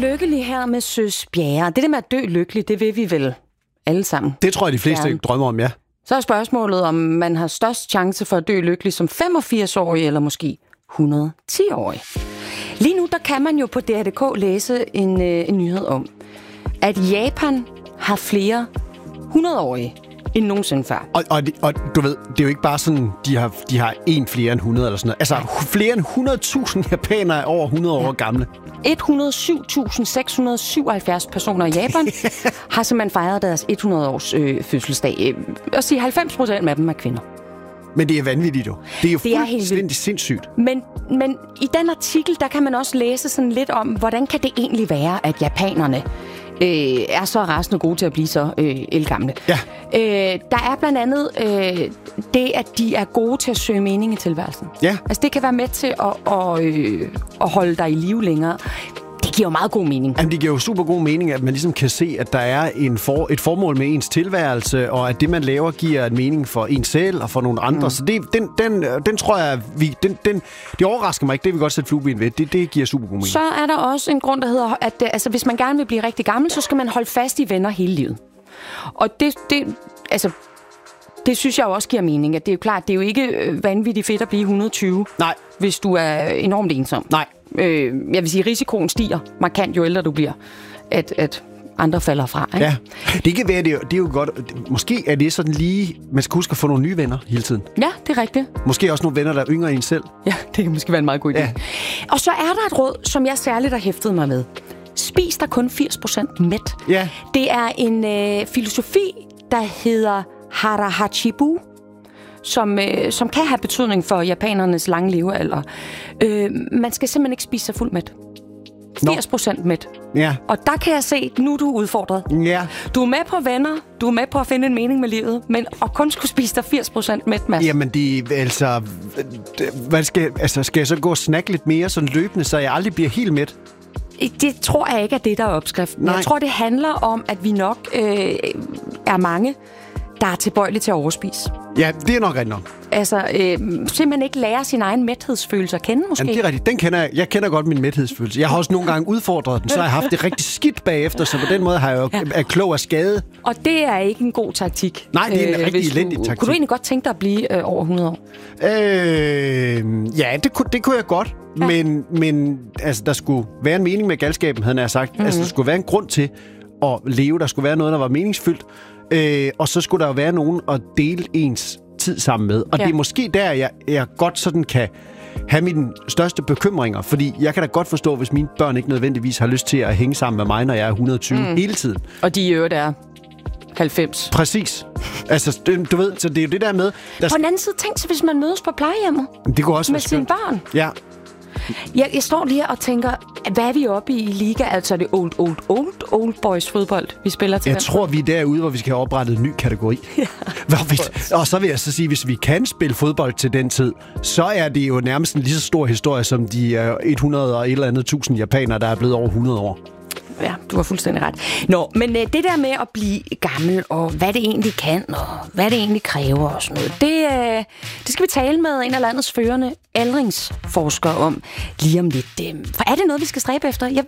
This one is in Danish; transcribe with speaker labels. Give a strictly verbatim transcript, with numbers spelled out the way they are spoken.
Speaker 1: lykkelig her med Søs Bjerre. Det der med at dø lykkelig, det vil vi vel alle sammen.
Speaker 2: Det tror jeg, de fleste
Speaker 1: gerne
Speaker 2: drømmer om, ja.
Speaker 1: Så er spørgsmålet, om man har størst chance for at dø lykkelig som femogfirs-årig eller måske et hundrede og ti-årig. Lige nu der kan man jo på D R punktum d k læse en, øh, en nyhed om, at Japan har flere hundrede-årige end nogensinde før.
Speaker 2: Og, og, og du ved, det er jo ikke bare sådan, de har, de har en flere end hundrede eller sådan noget. Altså, flere end hundrede tusind japanere er over hundrede ja. år gamle.
Speaker 1: et hundrede og syv tusind seks hundrede og syvoghalvfjerds personer i Japan har simpelthen fejret deres hundrede-års øh, fødselsdag. Og sige halvfems procent af dem er kvinder.
Speaker 2: Men det er vanvittigt jo. Det er jo
Speaker 1: det er
Speaker 2: fuldstændig sindssygt.
Speaker 1: Men, men i den artikel, der kan man også læse sådan lidt om, hvordan kan det egentlig være, at japanerne øh, er så rasende gode til at blive så øh, ældgamle.
Speaker 2: Ja.
Speaker 1: Øh, der er blandt andet øh, det, at de er gode til at søge mening i tilværelsen.
Speaker 2: Ja.
Speaker 1: Altså det kan være med til at, at, øh, at holde dig i live længere. Det giver jo meget god mening.
Speaker 2: Jamen, det giver jo super god mening, at man ligesom kan se, at der er en for, et formål med ens tilværelse, og at det, man laver, giver en mening for en selv og for nogle andre. Mm. Så det, den, den, den tror jeg, vi, den, den, det overrasker mig ikke. Det vil vi godt sætte flueben ved. Det, det giver super god mening.
Speaker 1: Så er der også en grund, der hedder, at altså, hvis man gerne vil blive rigtig gammel, så skal man holde fast i venner hele livet. Og det, det altså... Det synes jeg jo også giver mening, at det er jo klart, det er jo ikke vanvittigt fedt at blive et hundrede og tyve,
Speaker 2: Nej.
Speaker 1: hvis du er enormt ensom.
Speaker 2: Nej.
Speaker 1: Øh, jeg vil sige, risikoen stiger markant, jo ældre du bliver, at, at andre falder fra. Ikke?
Speaker 2: Ja, det kan være, det er, det er jo godt. Måske er det sådan lige, man skal huske at få nogle nye venner hele tiden.
Speaker 1: Ja, det er rigtigt.
Speaker 2: Måske også nogle venner, der er yngre end en selv.
Speaker 1: Ja, det kan måske være en meget god idé. Ja. Og så er der et råd, som jeg særligt har hæftet mig med. Spis dig kun firs procent mæt.
Speaker 2: Ja.
Speaker 1: Det er en øh, filosofi, der hedder Hara Hachibu, som, øh, som kan have betydning for japanernes lange levealder. Øh, man skal simpelthen ikke spise sig fuld mæt. firs procent mæt.
Speaker 2: Ja.
Speaker 1: Og der kan jeg se, nu er du udfordret.
Speaker 2: Ja.
Speaker 1: Du er med på venner, du er med på at finde en mening med livet, men at kun skulle spise dig firs procent mæt, Mads.
Speaker 2: Jamen, det er altså... Hvad skal, altså, skal jeg så gå og snakke lidt mere sådan løbende, så jeg aldrig bliver helt mæt?
Speaker 1: Det tror jeg ikke er det, der er opskriften.
Speaker 2: Nej.
Speaker 1: Jeg tror, det handler om, at vi nok øh, er mange, der er tilbøjelige til at overspise.
Speaker 2: Ja, det er nok rigtigt nok.
Speaker 1: Altså, øh, simpelthen ikke lære sin egen mæthedsfølelse at kende, måske.
Speaker 2: Jamen, det er rigtigt. Den kender jeg. Jeg kender godt min mæthedsfølelse. Jeg har også nogle gange udfordret den, så har jeg haft det rigtig skidt bagefter, så på den måde har jeg jo ja. er klog af skade.
Speaker 1: Og det er ikke en god taktik.
Speaker 2: Nej, det er en øh, rigtig elendig
Speaker 1: du,
Speaker 2: taktik.
Speaker 1: Kunne du egentlig godt tænke dig at blive øh, over hundrede år?
Speaker 2: Øh, ja, det kunne, det kunne jeg godt. Ja. Men, men altså, der skulle være en mening med galskaben, havde jeg sagt. Mm-hmm. Altså, der skulle være en grund til at leve. Der skulle være noget, der var meningsfyldt. Øh, og så skulle der jo være nogen at dele ens tid sammen med. Og ja. det er måske der, jeg, jeg godt sådan kan have mine største bekymringer. Fordi jeg kan da godt forstå, hvis mine børn ikke nødvendigvis har lyst til at hænge sammen med mig, når jeg er et hundrede og tyve mm. hele tiden.
Speaker 1: Og de i øvrigt er halvfems.
Speaker 2: Præcis. Altså, du ved, så det er jo det der med... Der...
Speaker 1: På den anden side, tænk så, hvis man mødes på plejehjemmet.
Speaker 2: Det kunne også
Speaker 1: med
Speaker 2: være skønt.
Speaker 1: sine børn.
Speaker 2: Ja.
Speaker 1: Jeg, jeg står lige og tænker, hvad er vi oppe i i liga? Altså er det old, old, old, old boys fodbold, vi spiller til?
Speaker 2: Jeg tror, vi er derude, hvor vi skal have oprettet en ny kategori. Ja. Hvis, og så vil jeg så sige, hvis vi kan spille fodbold til den tid, så er det jo nærmest en lige så stor historie, som de et hundrede og et eller andet tusind japanere, der er blevet over hundrede år.
Speaker 1: Ja, du har fuldstændig ret. Nå, men øh, det der med at blive gammel, og hvad det egentlig kan, og hvad det egentlig kræver og sådan noget, det, øh, det skal vi tale med en af landets førende aldringsforskere om lige om lidt. Øh, for er det noget, vi skal stræbe efter? Jeg,